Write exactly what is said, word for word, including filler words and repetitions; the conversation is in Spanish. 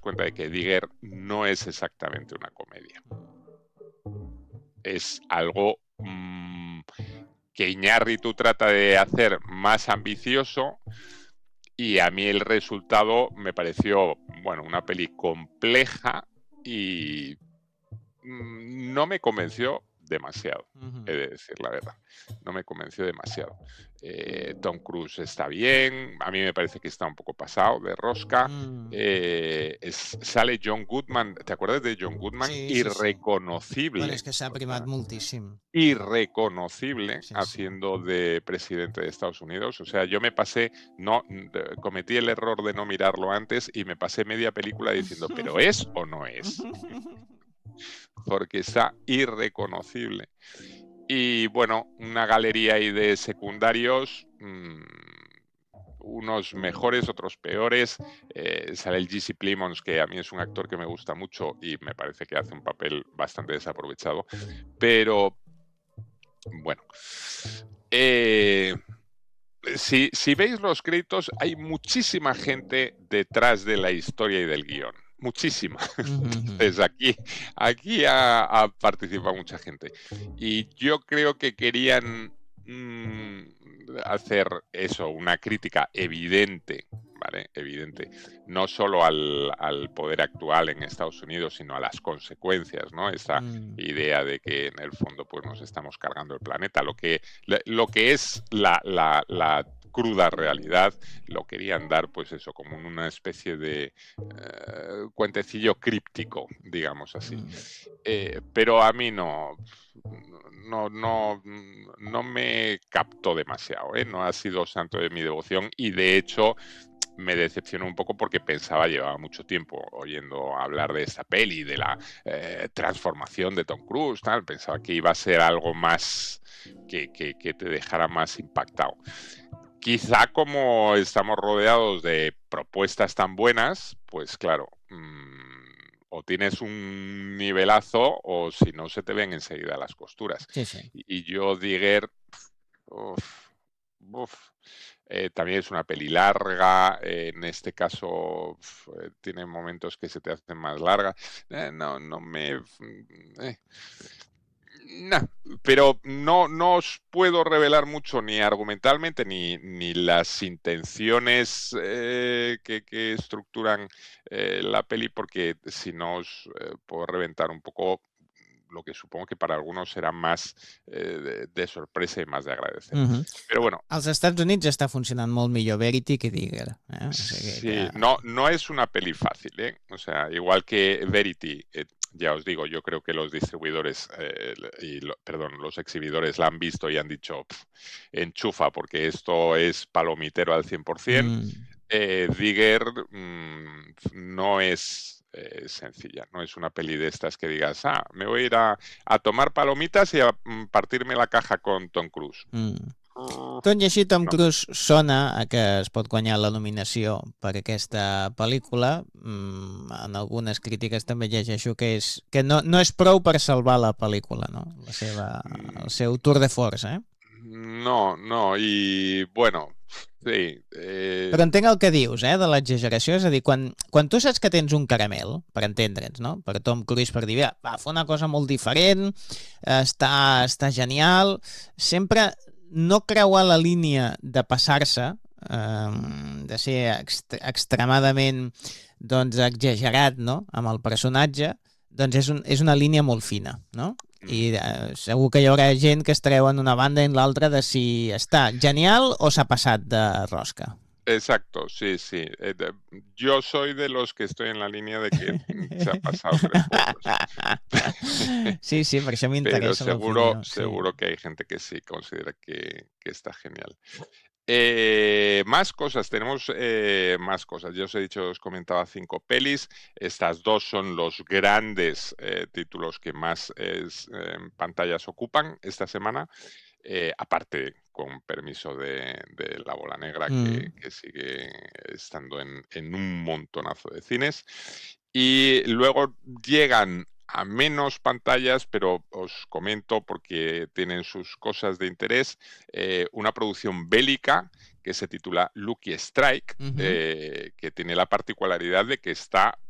cuenta de que Digger no es exactamente una comedia. Es algo mmm, que Iñárritu trata de hacer más ambicioso, y a mí el resultado me pareció, bueno, una peli compleja y mmm, no me convenció demasiado, Uh-huh. he de decir la verdad. No me convenció demasiado. Eh, Tom Cruise está bien, a mí me parece que está un poco pasado de rosca. Mm. Eh, es, sale John Goodman, ¿te acuerdas de John Goodman? Sí, sí, sí. Irreconocible. Bueno, és que s'ha O primat sea, moltíssim. irreconocible Sí, sí. haciendo de presidente de Estados Unidos. O sea, yo me pasé, no, cometí el error de no mirarlo antes y me pasé media película diciendo, ¿pero es o no es? Porque está irreconocible. Y bueno, una galería ahí de secundarios, mmm, unos mejores, otros peores. Eh, sale el Jesse Plemons, que a mí es un actor que me gusta mucho y me parece que hace un papel bastante desaprovechado. Pero bueno, eh, si, si veis los créditos, hay muchísima gente detrás de la historia y del guión. Muchísima. Entonces aquí, aquí ha, ha participado mucha gente. Y yo creo que querían mmm, hacer eso, una crítica evidente, ¿vale? Evidente, no solo al, al poder actual en Estados Unidos, sino a las consecuencias, ¿no? Esta Mm. idea de que en el fondo pues nos estamos cargando el planeta, lo que, lo que es la, la, la cruda realidad, lo querían dar pues eso, como una especie de eh, cuentecillo críptico, digamos así. Mm. Eh, pero a mí no, no, no, no me captó demasiado, ¿eh? No ha sido santo de mi devoción y de hecho me decepcionó un poco porque pensaba, llevaba mucho tiempo oyendo hablar de esta peli, de la eh, transformación de Tom Cruise, tal, pensaba que iba a ser algo más que, que, que te dejara más impactado. Quizá como estamos rodeados de propuestas tan buenas, pues claro, mmm, o tienes un nivelazo o si no se te ven enseguida las costuras. Sí, sí. Y, y yo, Digger, uf, uf, eh, también es una peli larga, eh, en este caso uf, eh, tiene momentos que se te hacen más largas. Eh, no, no me... Eh. Nah, pero no, no os puedo revelar mucho ni argumentalmente ni, ni las intenciones eh, que, que estructuran eh, la peli, porque si no os eh, puedo reventar un poco lo que supongo que para algunos será más eh, de, de sorpresa y más de agradecer. Uh-huh. Pero bueno. Als Estats Units està funcionant molt millor Verity que Digger. Eh? O sigui Sí, que... no, no es una peli fácil, ¿eh? O sea, igual que Verity, eh, ya os digo, yo creo que los distribuidores eh, y lo, perdón, los exhibidores la han visto y han dicho pff, enchufa, porque esto es palomitero al cien por ciento. Mm. Eh, Digger mmm, no es eh, sencilla, no es una peli de estas que digas, ah, me voy a ir a, a tomar palomitas y a mm, partirme la caja con Tom Cruise. Mm. Tot i així, Tom No. Cruise sona a que es pot guanyar la nominació per aquesta pel·lícula. Mm, en algunes crítiques també llegeixo que, és, que no, no és prou per salvar la pel·lícula, no? La seva, el seu tour de force, eh? No, no, i bueno, sí. Eh... Però entenc el que dius, eh, de l'exageració, és a dir, quan, quan tu saps que tens un caramel, per entendre'ns, no? Per Tom Cruise, per dir, va, fa una cosa molt diferent, està, està genial, sempre no creuar la línia de passar-se, eh, de ser ext extremadament doncs, exagerat, no?, amb el personatge, doncs és, un, és una línia molt fina, no? I eh, segur que hi haurà gent que es treu en una banda i en l'altra de si està genial o s'ha passat de rosca. Exacto, sí, sí. Eh, de, yo soy de los que estoy en la línea de que se ha pasado tres cuartos. Sí, sí, per això m'interessa l'opinió. Pero seguro, sí. seguro que hay gente que sí considera que, que está genial. Eh, más cosas, tenemos eh, más cosas. Yo os he dicho, os comentaba cinco pelis. Estas dos son los grandes eh, títulos que más eh, pantallas ocupan esta semana. Eh, aparte, con permiso de, de La Bola Negra, Mm. que, que sigue estando en, en un montonazo de cines. Y luego llegan a menos pantallas, pero os comento porque tienen sus cosas de interés, eh, una producción bélica que se titula Lucky Strike, Uh-huh. eh, que tiene la particularidad de que está